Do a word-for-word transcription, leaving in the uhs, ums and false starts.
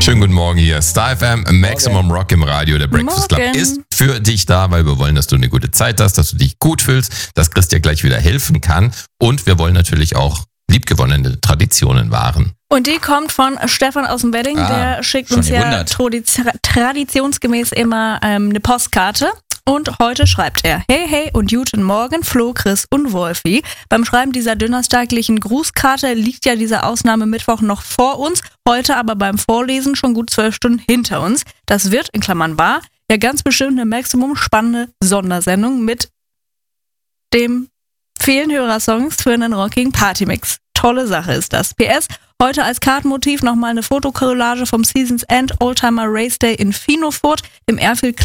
Schönen guten Morgen hier. Star F M, Maximum Rock im Radio. Der Breakfast Club Morgen. ist für dich da, weil wir wollen, dass du eine gute Zeit hast, dass du dich gut fühlst, dass Chris dir gleich wieder helfen kann. Und wir wollen natürlich auch liebgewonnene Traditionen wahren. Und die kommt von Stefan aus dem Wedding. Ah, Der schickt schon uns ja gewundert. tradiz- traditionsgemäß immer ähm, eine Postkarte. Und heute schreibt er: Hey, hey und guten Morgen, Flo, Chris und Wolfi. Beim Schreiben dieser donnerstaglichen Grußkarte liegt ja dieser Ausnahmemittwoch noch vor uns, heute aber beim Vorlesen schon gut zwölf Stunden hinter uns. Das wird, in Klammern war, ja ganz bestimmt eine Maximum spannende Sondersendung mit dem vielen Hörersongs für einen rockigen Partymix. Tolle Sache ist das. P S, heute als Kartenmotiv nochmal eine Fotokollage vom Seasons End Oldtimer Race Day in Finofurt, im Airfield